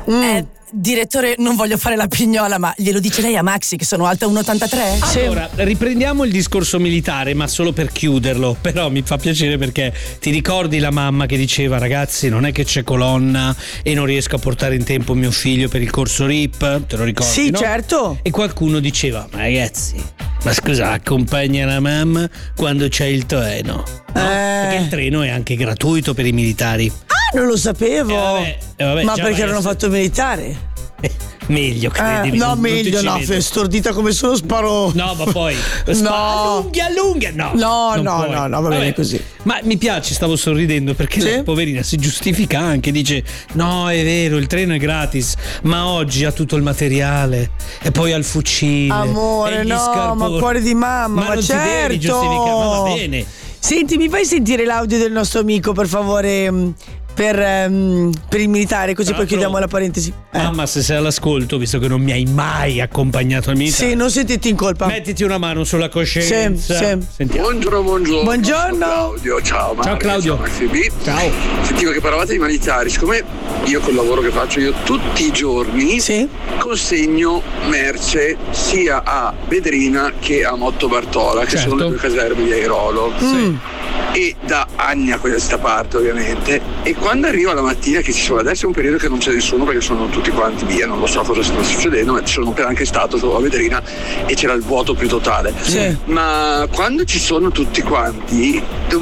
Direttore, non voglio fare la pignola, ma glielo dice lei a Maxi che sono alta 1,83? Allora, riprendiamo il discorso militare, ma solo per chiuderlo. Però mi fa piacere perché ti ricordi la mamma che diceva: ragazzi, non è che c'è colonna e non riesco a portare in tempo mio figlio per il corso RIP? Te lo ricordi? Sì, no? certo. E qualcuno diceva: ma ragazzi, ma scusa, accompagna la mamma quando c'è il treno, no? Perché il treno è anche gratuito per i militari. Non lo sapevo. Vabbè, ma perché non ho fatto militare? Meglio, credimi. No, meglio, no, stordita come sono sparo. No, ma poi allunga. No, va bene così. Ma mi piace, stavo sorridendo perché lei, poverina, si giustifica anche, dice: no, è vero, il treno è gratis, ma oggi ha tutto il materiale e poi ha il fucile. Amore, e gli no, scarponi. ma cuore di mamma, ma non certo. ti devi giustificare, ma va bene. Senti, mi fai sentire l'audio del nostro amico, per favore? Per il militare, così poi chiudiamo la parentesi. Mamma, se sei all'ascolto, visto che non mi hai mai accompagnato al militare, sì, non sentirti in colpa. mettiti una mano sulla coscienza. Sì. Sentiamo. Buongiorno Claudio, ciao Mario, ciao Claudio. Ciao. Sentivo che parlavate di militari, siccome io col lavoro che faccio io tutti i giorni consegno merce sia a Bedrina che a Motto Bartola, che sono le due caserme di Airolo. E da anni a questa parte ovviamente, e quando arrivo la mattina che ci sono, adesso è un periodo che non c'è nessuno perché sono tutti quanti via, non lo so cosa sta succedendo, ma sono appena anche stato a Vedrina e c'era il vuoto più totale, ma quando ci sono tutti quanti